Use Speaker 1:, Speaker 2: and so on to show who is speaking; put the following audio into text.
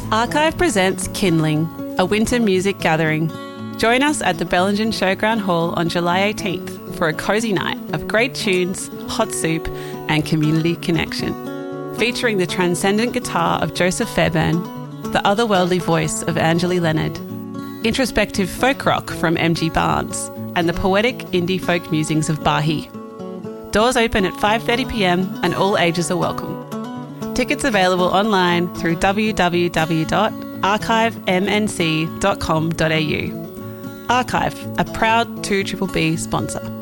Speaker 1: Archive presents Kindling, a winter music gathering. Join us at the Bellingen Showground Hall on July 18th for a cosy night of great tunes, hot soup and community connection. Featuring the transcendent guitar of Joseph Fairbairn, the otherworldly voice of Anjali Leonard, introspective folk rock from MG Barnes, and the poetic indie folk musings of Bahi. Doors open at 5:30pm and all ages are welcome. Tickets available online through www.archivemnc.com.au. Archive, a proud 2BBB sponsor.